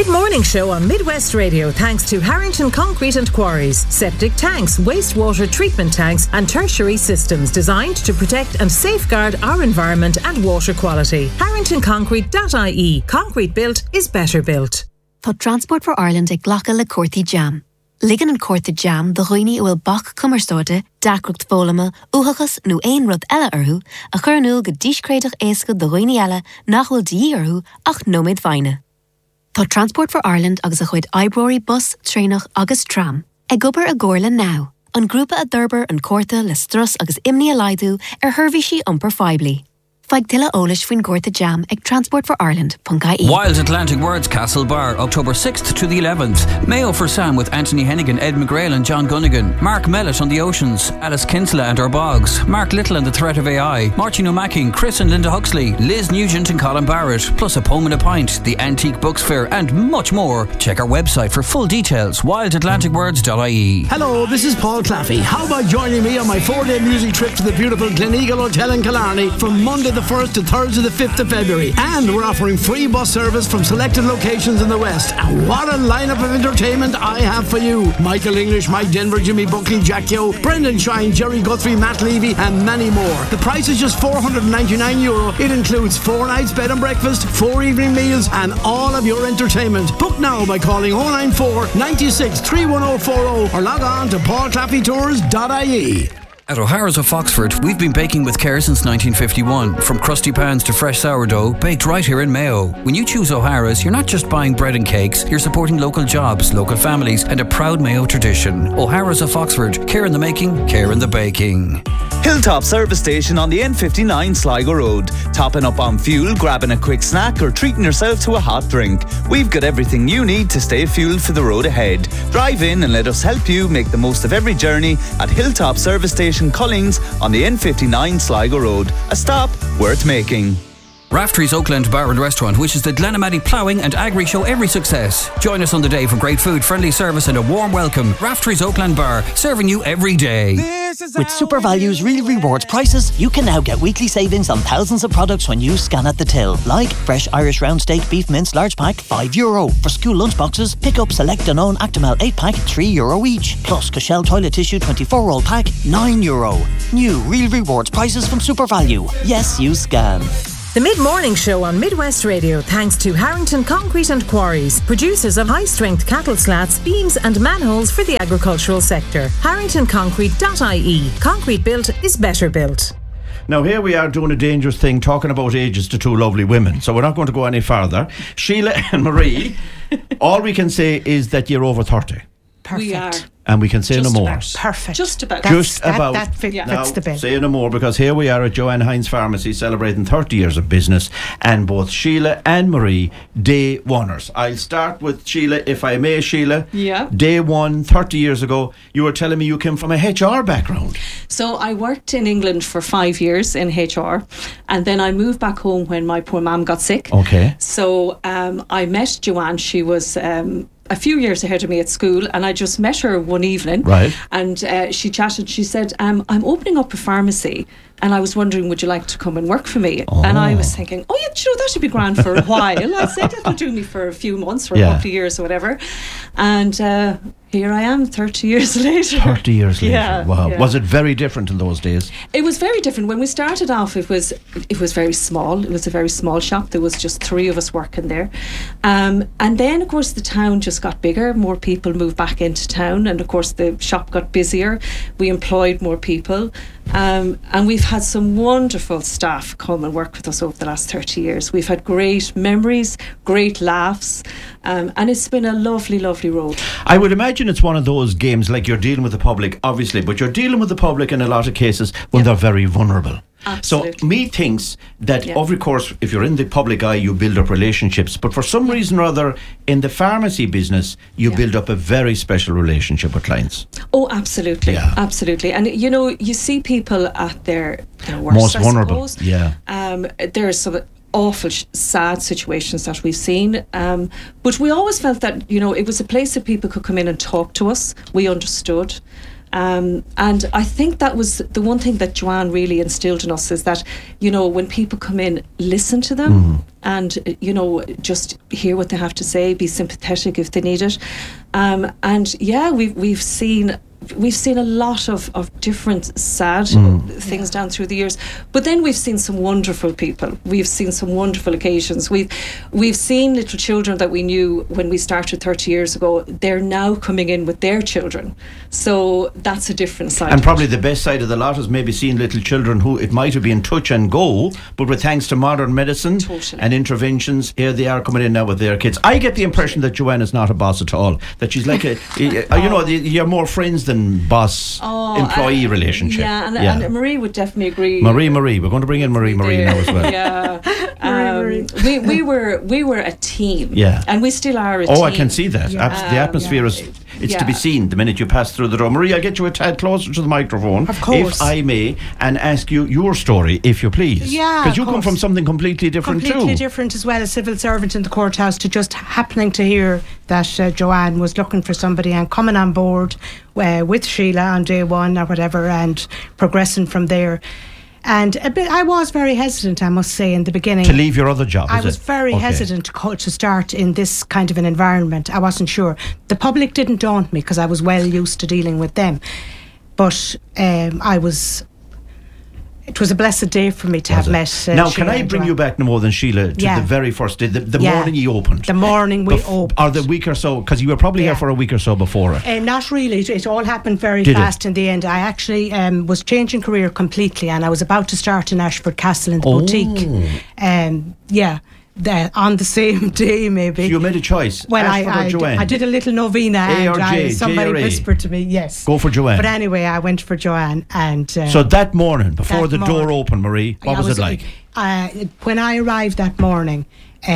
Mid-morning show on Midwest Radio thanks to Harrington Concrete and Quarries. Septic tanks, wastewater treatment tanks and tertiary systems designed to protect and safeguard our environment and water quality. HarringtonConcrete.ie. Concrete built is better built. Tá Transport for Ireland ag ghlacha le Corti Jam. Ligan an Corti Jam do roioine bhfuil bach cumarsóide, dacrucht fólama, uthachas nó aon rud eile orthu, a chur anúil go díscréadach éasca do roioine eile nach bhfuil dí orthu ach nóméid bhaine. Tá Transport for Ireland agus a chuid Ibrory bus, trénach agus tram. Ag gobar a Gorla now. An grúpa a d'urbar an Corta le strus agus imní a laidú hirmhí iompar feibli. Feig tilla ólis faoin Corta Jam ag transportforireland.ie. Wild Atlantic Words Castlebar, October 6th to the 11th. Mayo for Sam with Anthony Hennigan, Ed McGrail and John Gunnigan. Mark Mellett on the Oceans. Alice Kinsella and Our Bogs. Mark Little and the Threat of AI. Martin O'Macking, Chris and Linda Huxley. Liz Nugent and Colin Barrett. Plus a poem and a pint. The Antique Books Fair and much more. Check our website for full details. wildatlanticwords.ie. Hello, this is Paul Claffey. How about joining me on my 4-day music trip to the beautiful Gleneagle Hotel in Killarney from Monday the 1st to Thursday the 5th of February. And we're offering free bus service from selected locations in the West. And what a lineup of entertainment I have for you. Michael English, Mike Denver, Jimmy Buckley, Jack Yo, Brendan Shine, Jerry Guthrie, Matt Levy and many more. The price is just €499. It includes 4 nights bed and breakfast, 4 evening meals and all of your entertainment. Book now by calling 094 96 31040 or log on to paulclaffeytours.ie. At O'Hara's of Foxford, we've been baking with care since 1951. From crusty pans to fresh sourdough, baked right here in Mayo. When you choose O'Hara's, you're not just buying bread and cakes, you're supporting local jobs, local families, and a proud Mayo tradition. O'Hara's of Foxford, care in the making, care in the baking. Hilltop Service Station on the N59 Sligo Road. Topping up on fuel, grabbing a quick snack or treating yourself to a hot drink. We've got everything you need to stay fueled for the road ahead. Drive in and let us help you make the most of every journey at Hilltop Service Station Cullings on the N59 Sligo Road. A stop worth making. Raftery's Oakland Bar and Restaurant wishes the Glenamaddy Ploughing and Agri Show every success. Join us on the day for great food, friendly service and a warm welcome. Raftery's Oakland Bar, serving you every day. With Super Value's Real Rewards prices, you can now get weekly savings on thousands of products when you scan at the till. Like fresh Irish round steak beef mince large pack, €5. For school lunch boxes, pick up select Danone Actimel 8 pack, €3 each. Plus Cashel toilet tissue 24-roll pack, €9. New Real Rewards prices from Super Value. Yes, you scan. The Mid-Morning Show on Midwest Radio thanks to Harrington Concrete and Quarries, producers of high-strength cattle slats, beams and manholes for the agricultural sector. HarringtonConcrete.ie. Concrete built is better built. Now here we are doing a dangerous thing, talking about ages to two lovely women, so we're not going to go any further. Sheila and Marie, all we can say is that you're over 30. Perfect. We are. And we can say just no more. About. Perfect. Just about. That fits the bill. Say no more, because here we are at Joanne Hines Pharmacy celebrating 30 years of business, and both Sheila and Marie, day oneers. I'll start with Sheila, if I may. Sheila, yeah. Day one, 30 years ago, you were telling me you came from a HR background. So I worked in England for 5 years in HR, and then I moved back home when my poor mum got sick. Okay. So I met Joanne. She was a few years ahead of me at school, and I just met her one evening. Right. And she chatted. She said, I'm opening up a pharmacy, and I was wondering, would you like to come and work for me? Oh. And I was thinking, oh yeah, that should be grand for a while. I said that'll do me for a few months, for a couple of years or whatever. And here I am 30 years later. 30 years later. Yeah, wow. Yeah. Was it very different in those days? It was very different. When we started off, it was very small. It was a very small shop. There was just 3 of us working there. And then, of course, the town just got bigger. More people moved back into town. And, of course, the shop got busier. We employed more people. And we've had some wonderful staff come and work with us over the last 30 years. We've had great memories, great laughs. And it's been a lovely, lovely road. I would imagine it's one of those games, like you're dealing with the public, obviously, but you're dealing with the public in a lot of cases when they're very vulnerable. Absolutely. So me thinks that, of course, if you're in the public eye, you build up relationships, but for some reason or other, in the pharmacy business, you build up a very special relationship with clients. Oh, absolutely. Yeah. Absolutely. And, you know, you see people at their worst, most vulnerable. suppose. Yeah. There are some awful sad situations that we've seen, but we always felt that, you know, it was a place that people could come in and talk to us. We understood. And I think that was the one thing that Joanne really instilled in us, is that, when people come in, listen to them and, just hear what they have to say, be sympathetic if they need it. And yeah, we've seen a lot of different sad things down through the years, but then we've seen some wonderful people. We've seen some wonderful occasions. We've seen little children that we knew when we started 30 years ago. They're now coming in with their children, so that's a different side. And probably the best side of the lot is maybe seeing little children who it might have been touch and go, but with thanks to modern medicine and interventions, here they are coming in now with their kids. I get the impression that Joanne is not a boss at all, that she's like you're more friends than boss-employee relationship. Yeah, and Marie would definitely agree. Marie, we're going to bring in Marie now as well. Yeah, we were a team. Yeah, and we still are a team. Oh, I can see that. The atmosphere is. It's to be seen the minute you pass through the door. Marie, I'll get you a tad closer to the microphone, of course, if I may, and ask you your story, if you please. Yeah, because you come from something completely different completely different as well, a civil servant in the courthouse, to just happening to hear that Joanne was looking for somebody and coming on board with Sheila on day one or whatever, and progressing from there. And I was very hesitant, I must say, in the beginning. To leave your other job, I was very hesitant to start in this kind of an environment. I wasn't sure. The public didn't daunt me because I was well used to dealing with them. But it was a blessed day for me to have met now, Sheila. Can I bring you back no more than Sheila to the very first day, the morning you opened? The morning we opened. Or the week or so, because you were probably here for a week or so before it. Not really. It all happened very fast in the end. I actually was changing career completely, and I was about to start in Ashford Castle in the boutique. On the same day, maybe. So you made a choice. Well, Ashford or Joanne? I did a little novena, and somebody whispered to me, yes. Go for Joanne. But anyway, I went for Joanne. And so that morning, before the door opened, Marie, what was it like? When I arrived that morning,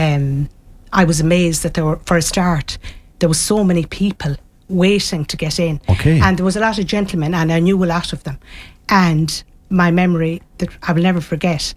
I was amazed that for a start, there was so many people waiting to get in. Okay. And there was a lot of gentlemen, and I knew a lot of them. And my memory that I will never forget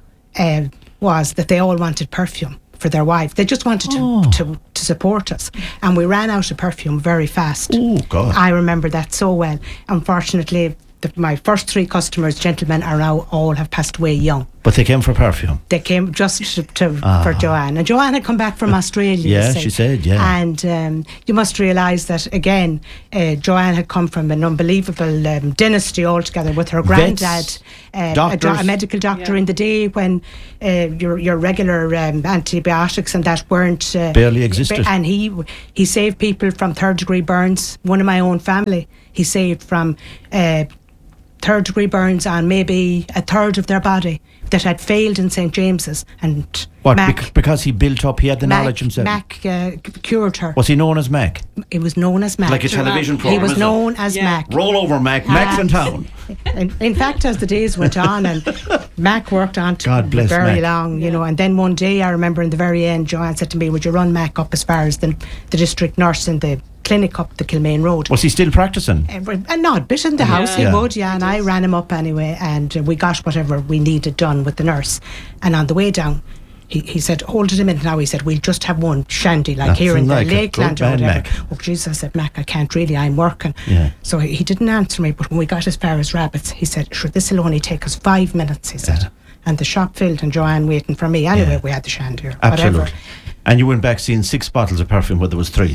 was that they all wanted perfume for their wives. They just wanted to support us. And we ran out of perfume very fast. Oh, God. I remember that so well. Unfortunately, my first 3 customers, gentlemen, are now all have passed away young. But they came for perfume? They came just for Joanne. And Joanne had come back from Australia. Yeah, she said, yeah. And you must realise that, again, Joanne had come from an unbelievable dynasty altogether with her granddad, a medical doctor in the day when your regular antibiotics and that weren't... barely existed. And he saved people from third-degree burns. One of my own family, he saved from... third-degree burns on maybe a third of their body that had failed in St. James's. And what, because he built up, he had the knowledge himself? Mac cured her. Was he known as Mac? He was known as Mac. Like a television programme? He was known as Mac. Roll over, Mac. Mac's in town. In fact, as the days went on, and Mac worked on very long, you know, and then one day I remember in the very end, Joanne said to me, would you run Mac up as far as the district nurse in the clinic up the Kilmaine Road? Was he still practicing? And not a bit in the house, he would, and I ran him up anyway, and we got whatever we needed done with the nurse. And on the way down, he said, hold it a minute now. He said, we'll just have one shandy, like here in the Lakeland or whatever. Mac. Oh, Jesus, I said, Mac, I can't really, I'm working. Yeah. So he didn't answer me, but when we got as far as Rabbits, he said, sure, this will only take us 5 minutes, he said. And the shop filled and Joanne waiting for me. Anyway, we had the shandy or Absolutely. whatever. And you went back seeing 6 bottles of perfume where there was 3.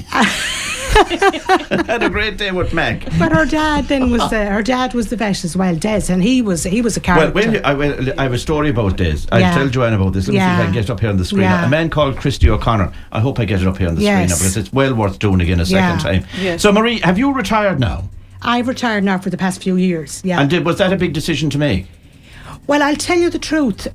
Had a great day with Mac. But her dad then was her dad was the vet as well, Des, and he was a character. Well, I have a story about Des. I'll tell Joanne about this. Let me see if I can get it up here on the screen. A man called Christy O'Connor. I hope I get it up here on the screen now, because it's well worth doing again a second time. Yes. So Marie, have you retired now? I've retired now for the past few years. Yeah. And was that a big decision to make? Well, I'll tell you the truth.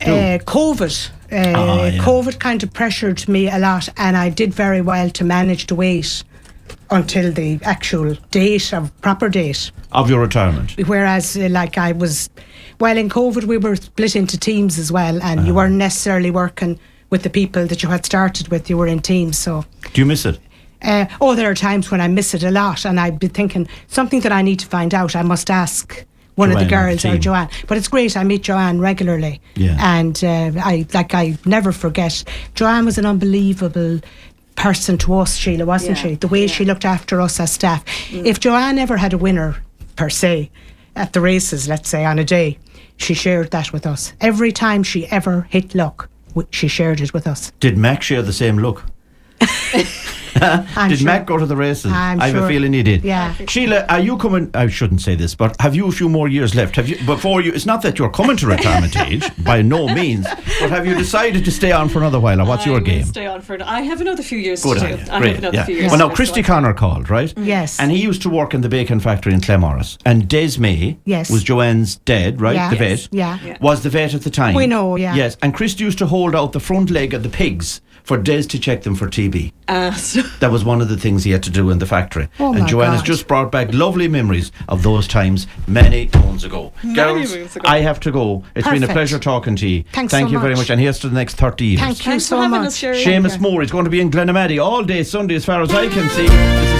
COVID kind of pressured me a lot, and I did very well to manage to wait until the actual proper date of your retirement. Whereas, in COVID we were split into teams as well, and you weren't necessarily working with the people that you had started with. You were in teams. So, do you miss it? There are times when I miss it a lot, and I'd be thinking something that I need to find out. I must ask one of the girls or Joanne. But it's great. I meet Joanne regularly, and I never forget. Joanne was an unbelievable person to us, Sheila, wasn't she? The way she looked after us as staff. If Joanne ever had a winner per se, at the races, let's say, on a day, she shared that with us. Every time she ever hit luck, she shared it with us. Did Mac share the same look? Did Mac go to the races? I have a feeling he did. Yeah. Sheila, are you coming? I shouldn't say this, but have you a few more years left? Have you before you? It's not that you're coming to retirement age, by no means. But have you decided to stay on for another while, or what's your game? Stay on for. I have another few years Good to idea. do. I Great. have another few years. Well, now Christy Connor called, right? Yes. And he used to work in the bacon factory in Clemorris. And Des May was Joanne's dad, right? Yeah. The vet. Yeah. Was the vet at the time. We know, yeah. Yes. And Christy used to hold out the front leg of the pigs for Des to check them for TB. That was one of the things he had to do in the factory. Oh, and Joanne has just brought back lovely memories of those times many moons ago. Girls, I have to go. It's been a pleasure talking to you. Thank you very much. And here's to the next 30 years. Thank you so much. Seamus Moore is going to be in Glenamaddy all day Sunday as far as I can see. This is